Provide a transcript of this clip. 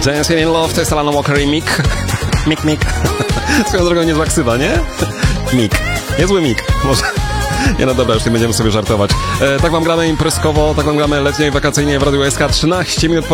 Dancing in Love to jest Alan Walker i Mick. Mick. Swoją drogą niezła ksywa, nie? Mick. Niezły Mick. Może... Nie, no dobra, już nie będziemy sobie żartować. Tak wam gramy imprezkowo, tak wam gramy letnio i wakacyjnie w Radiu SK. 13 minut po